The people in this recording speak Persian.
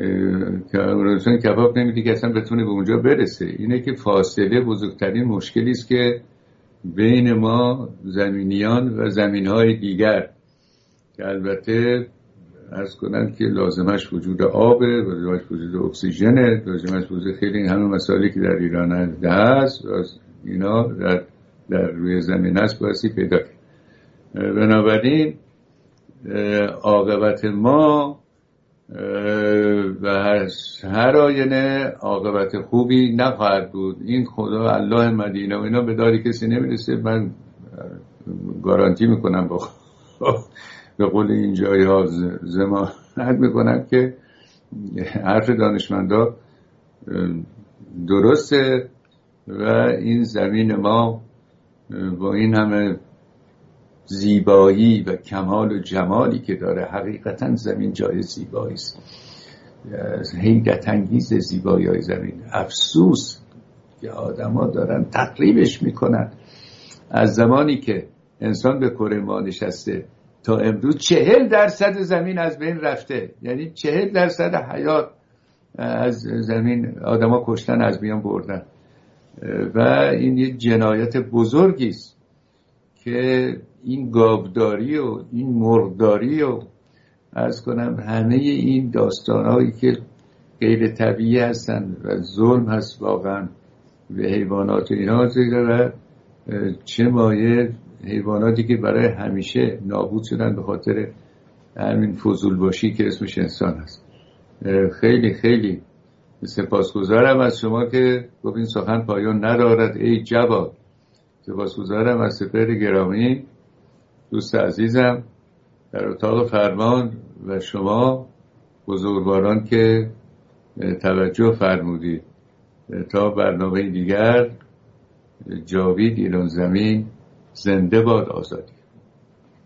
که روشن کباب نمیده که اصلا بتونه به اونجا برسه. اینه که فاصله بزرگترین مشکلی است که بین ما زمینیان و زمینهای دیگر، که البته عرض کنند که لازمش وجود آبه، لازمش وجود اکسیژنه، لازمش وجود خیلی همه مسائلی که در ایران هست، اینا در روی زمین هست باعثی پیدا کرد. بنابراین عاقبت ما و هر آینه عاقبت خوبی نخواهد بود. این خدا الله مدینه و اینا به داری کسی نمیرسه. من گارانتی میکنم به قول این جایی ها ضمانت میکنم که حرف دانشمندا درسته و این زمین ما با این همه زیبایی و کمال و جمالی که داره، حقیقتا زمین جای زیبایی است، حیرت انگیز زیبایی های زمین. افسوس که آدم ها دارن تقریبش میکنن. از زمانی که انسان به کره ما نشسته تا امروز 40% زمین از بین رفته، یعنی 40% حیات از زمین آدم ها کشتن، از میان بردن و این یه جنایت بزرگی است که این گاوداری و این مرغداری و عرض کنم همه این داستانهایی که غیر طبیعی هستن و ظلم هست واقعا به حیوانات و اینا، و چه مایه حیواناتی که برای همیشه نابود شدن به خاطر همین فضولباشی که اسمش انسان هست. خیلی خیلی سپاسگزارم از شما که گفتین سخن پایان ندارد ای جواد. سپاسگزارم از سپهر گرامی، دوست عزیزم در اتاق فرمان و شما بزرگواران که توجه فرمودید. تا برنامه دیگر، جاوید ایران زمین، زنده باد آزادی.